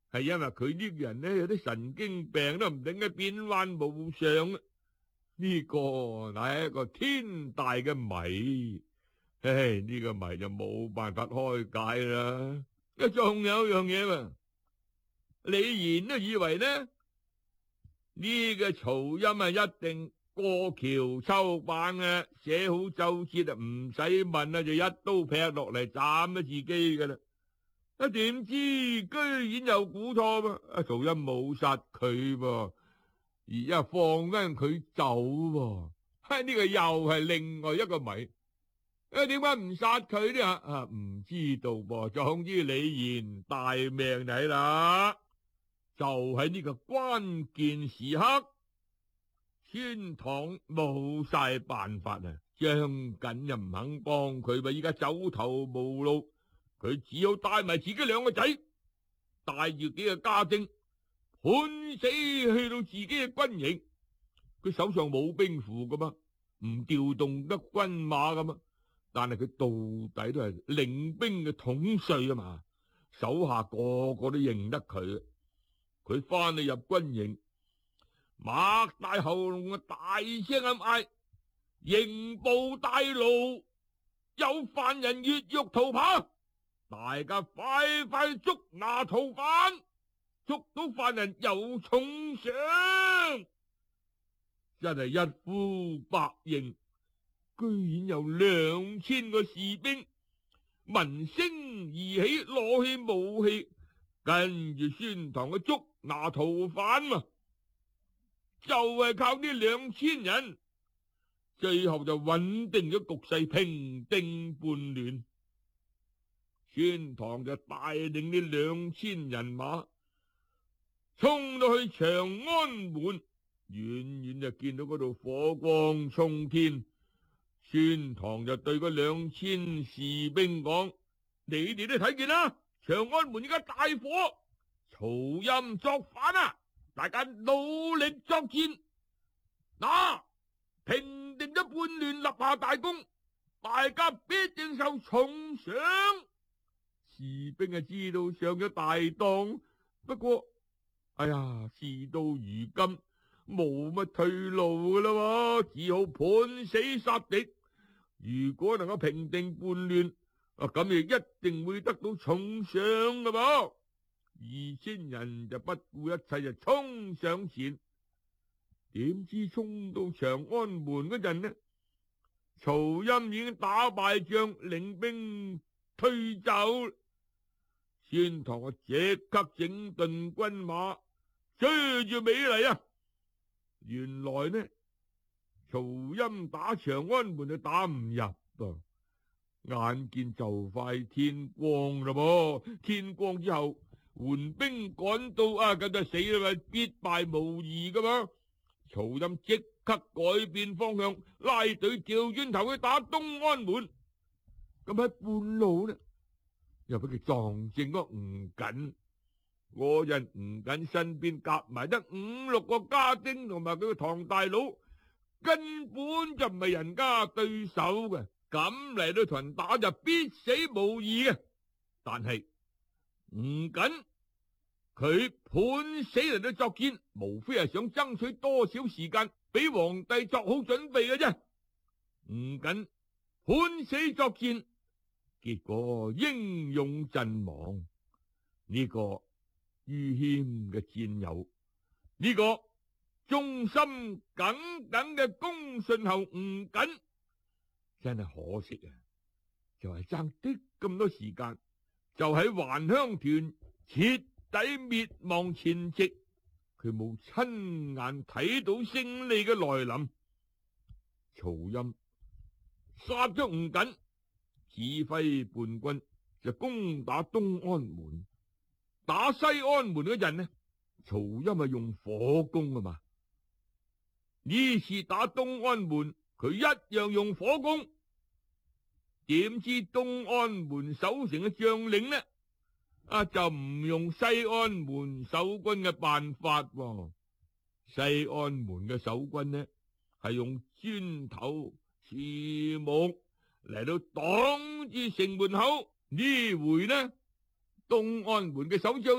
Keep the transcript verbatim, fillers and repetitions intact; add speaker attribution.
Speaker 1: 係因為佢呢個人呢有啲神經病都唔定嘅，變幻無常。呢個乃係一個天大嘅謎，唉，呢個謎就冇辦法開解啦。一仲有樣嘢嘛，李賢都以為呢呢個曹欽啊一定過橋抽板嘅，寫好奏折啊，唔使問啊，就一刀劈落嚟斬咗自己㗎啦。啊，點知居然有估錯噃，啊曹欽冇殺佢噃，而家放翻佢走喎。哈，呢個又係另外一個謎。啊，點解唔殺佢呢？啊，唔知道噃。總之李賢大命嚟啦，就喺呢個關鍵時刻，孫唐冇晒辦法啊！張緊又唔肯幫佢，咪依家走投無路，佢只好帶埋自己兩個仔，帶住幾個家丁，判死去到自己嘅軍營。佢手上冇兵符噶嘛，唔調動得軍馬噶嘛，但係佢到底都係領兵嘅統帥啊嘛，手下個個都認得佢。佢翻去入軍營，擘大喉嚨啊，大聲咁嗌：刑部大牢有犯人越獄逃跑，大家快快捉拿逃犯，捉到犯人有重賞。真係一呼百應，居然有兩千個士兵聞聲而起，攞起武器，跟住孫唐去捉拿逃犯嘛。就係靠呢兩千人，最後就穩定咗局勢，平定叛亂。孫唐就帶領呢兩千人馬衝到去長安門，遠遠就見到嗰度火光衝天。孫唐就對嗰兩千士兵講：你哋都睇見啦，長安門而家大火，曹欽作反啊！大家努力作戰，嗱，平定咗叛亂，立下大功，大家必定受重賞。士兵啊知道上咗大當，不過哎呀，事到如今冇乜退路噶啦，只好判死殺敵。如果能夠平定叛亂，啊咁亦一定會得到重賞噶噃。二千人就不顧一切就衝上前，點知衝到長安門嗰陣呢，曹欽已經打敗仗，領兵退走。孫唐啊即刻整頓軍馬，追住尾嚟啊！原來呢，曹欽打長安門就打唔入噃，眼見就快天光啦噃，天光之後援兵趕到啊，咁就死啦嘛，必敗無疑噶嘛。曹欽即刻改變方向，拉隊調轉頭去打東安門。咁喺半路呢，又俾佢撞正咗吳瑾。嗰人吳瑾身邊夾埋得五六個家丁同埋佢個堂大佬，根本就唔係人家對手嘅，咁嚟到同人打就必死無疑嘅。但係吳瑾佢判死人去作戰，無非係想爭取多少時間俾皇帝作好準備嘅啫。吳瑾判死作戰，結果英勇陣亡。呢、這個于謙嘅戰友，呢、這個忠心耿耿嘅恭順侯吳瑾，真係可惜啊！就係爭啲咁多時間，就喺還鄉團徹底滅亡前夕，佢冇親眼睇到勝利嘅來臨。曹欽殺咗吳瑾，指揮叛軍就攻打東安門。打西安門嗰陣呢，曹欽係用火攻啊嘛。呢次打東安門，佢一樣用火攻。點知東安門守城嘅將領呢，啊就唔用西安門守軍嘅辦法喎。西安門嘅守軍呢，係用磚頭、樹木嚟到擋住城門口。呢回呢，東安門嘅守將